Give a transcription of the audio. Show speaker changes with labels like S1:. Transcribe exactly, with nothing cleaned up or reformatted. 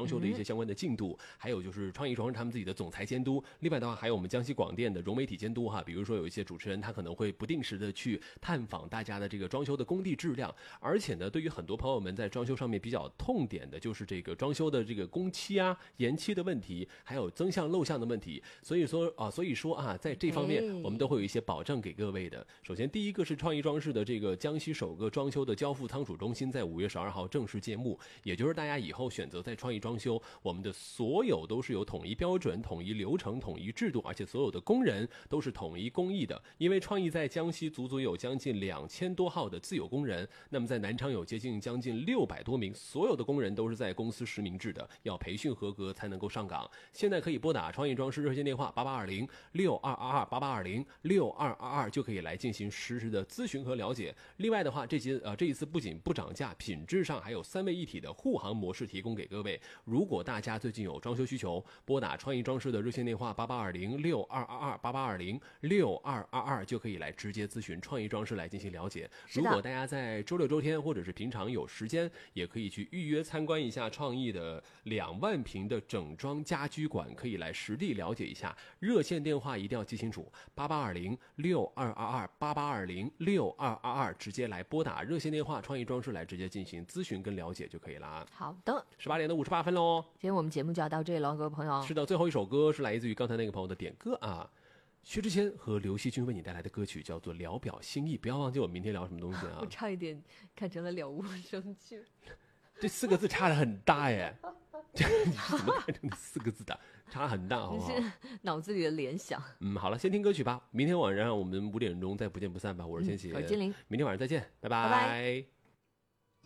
S1: 装修的一些相关的进度，嗯、还有就是创意装饰他们自己的总裁监督。另外的话，还有我们江西广电的融媒体监督哈，比如说有一些主持人他可能会不定时的去探访大家的这个装修的工地质量，而且呢，对于很多朋友们在装修上面比较痛点的就是这个装修的这个工期啊、延期的问题，还有增项漏项的问题。所以说啊，所以说啊，在这方面我们都会有一些保证给各位的。首先，第一个是创意装饰的这个江西首个装修的交付仓储中心，在五月十二号正式揭幕。也就是大家以后选择在创意装修，我们的所有都是有统一标准、统一流程、统一制度，而且所有的工人都是统一工艺的。因为创意在江西足足有将近两千多号的自有工人，那么在南昌有接近将近六百多名，所有的工人都是在公司实名制的，要培训合格才能够上岗。现在可以拨打创意装饰热线电话八八二零六二二二八八二零六二二二，就可以来进行实时的咨询和了解。另外的话，这节呃这一次不仅不涨价，品质上还有三位一体的护航模式提供给各位。如果大家最近有装修需求，拨打创意装饰的热线电话八八二零六二二二八八二零六二二二，就可以来直接咨询创意装饰来进行了解。如果大家在周六周天或者是平常有时间，也可以去预约参观一下创意的两万平的整装家居馆，可以来实地了解一下。热线电话一定要记清楚，八八二零六二二二八八二零六二二二，直接来拨打热线电话，创意装饰来直接进行咨询跟了解就可以了。
S2: 好的，
S1: 十八点的五十八分喽。
S2: 今天我们节目就要到这里了，各位朋友。
S1: 是的，最后一首歌是来自于刚才那个朋友的点歌啊，薛之谦和刘惜君为你带来的歌曲叫做《聊表心意》。不要忘记我明天聊什么东西啊！
S2: 我差一点看成了了无生趣，
S1: 这四个字差得很大耶。你是怎么看成四个字的？差很大，好不好？
S2: 是脑子里的联想。
S1: 嗯，好了，先听歌曲吧。明天晚上我们五点钟再不见不散吧。我是千玺，
S2: 嗯，我是金玲，
S1: 明天晚上再见，拜拜。
S2: 拜拜。